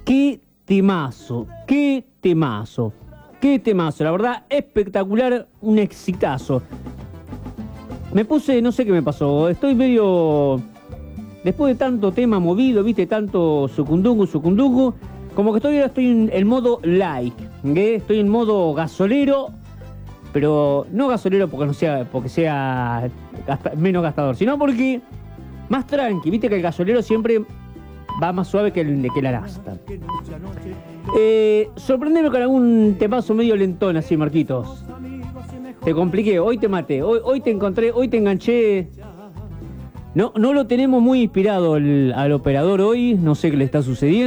Qué temazo, qué temazo, qué temazo. La verdad, espectacular, un exitazo. Me puse, no sé qué me pasó, estoy medio... Después de tanto tema movido, viste, tanto sucundungu, como que estoy en modo like, ¿eh? Estoy en modo gasolero, pero no gasolero porque sea menos gastador, sino porque más tranqui, viste que el gasolero siempre va más suave que la nafta. Sorprendeme con algún temazo medio lentón así, Marquitos. Te compliqué, hoy te maté, hoy te encontré, hoy te enganché. No lo tenemos muy inspirado al operador hoy, no sé qué le está sucediendo.